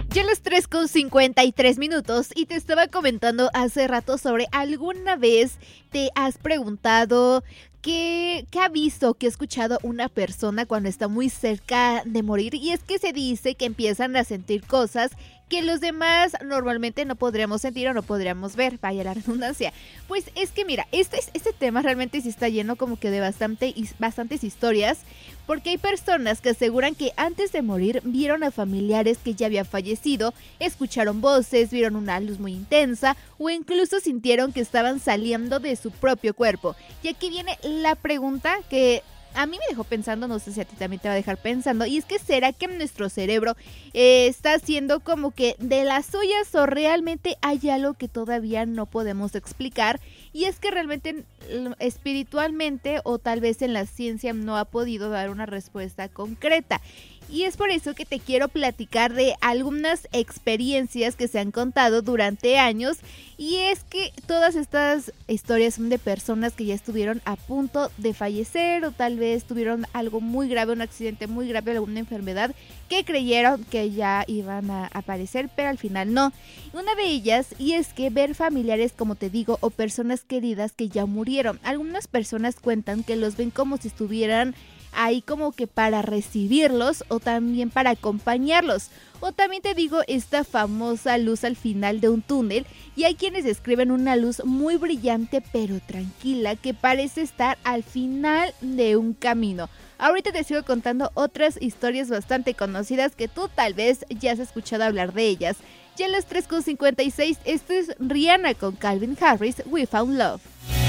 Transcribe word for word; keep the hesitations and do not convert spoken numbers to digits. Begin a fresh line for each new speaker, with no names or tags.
Ya las tres con cincuenta y tres minutos y te estaba comentando hace rato sobre alguna vez te has preguntado qué, qué ha visto, qué ha escuchado una persona cuando está muy cerca de morir. Y es que se dice que empiezan a sentir cosas que los demás normalmente no podríamos sentir o no podríamos ver, vaya la redundancia. Pues es que mira, este, este tema realmente sí está lleno como que de bastante, bastantes historias, porque hay personas que aseguran que antes de morir vieron a familiares que ya habían fallecido, escucharon voces, vieron una luz muy intensa o incluso sintieron que estaban saliendo de su propio cuerpo. Y aquí viene la pregunta que a mí me dejó pensando, no sé si a ti también te va a dejar pensando, y es que ¿será que nuestro cerebro eh, está haciendo como que de las suyas o realmente hay algo que todavía no podemos explicar? Y es que realmente espiritualmente o tal vez en la ciencia no ha podido dar una respuesta concreta. Y es por eso que te quiero platicar de algunas experiencias que se han contado durante años. Y es que todas estas historias son de personas que ya estuvieron a punto de fallecer o tal vez tuvieron algo muy grave, un accidente muy grave, alguna enfermedad que creyeron que ya iban a aparecer, pero al final no. Una de ellas, y es que ver familiares, como te digo, o personas queridas que ya murieron. Algunas personas cuentan que los ven como si estuvieran ahí como que para recibirlos o también para acompañarlos. O también te digo esta famosa luz al final de un túnel, y hay quienes describen una luz muy brillante pero tranquila que parece estar al final de un camino. Ahorita te sigo contando otras historias bastante conocidas que tú tal vez ya has escuchado hablar de ellas. Ya a las tres con cincuenta y seis, esto es Rihanna con Calvin Harris, We Found Love.